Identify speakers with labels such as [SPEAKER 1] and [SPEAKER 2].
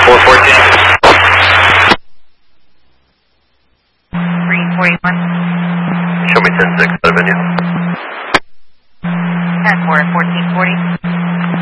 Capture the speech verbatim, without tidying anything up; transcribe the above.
[SPEAKER 1] four fourteen.
[SPEAKER 2] Green forty-one.
[SPEAKER 1] Show me ten six, out of venue.
[SPEAKER 2] ten four, fourteen forty.